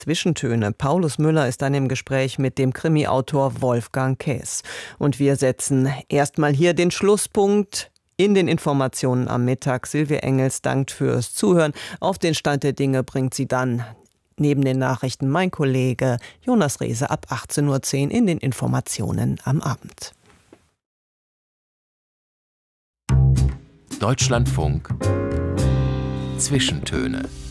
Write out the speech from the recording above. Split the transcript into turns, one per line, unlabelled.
Zwischentöne. Paulus Müller ist dann im Gespräch mit dem Krimi-Autor Wolfgang Kaes. Und wir setzen erstmal hier den Schlusspunkt in den Informationen am Mittag. Silvia Engels dankt fürs Zuhören. Auf den Stand der Dinge bringt sie dann neben den Nachrichten mein Kollege Jonas Rehse ab 18:10 Uhr in den Informationen am Abend.
Deutschlandfunk Zwischentöne.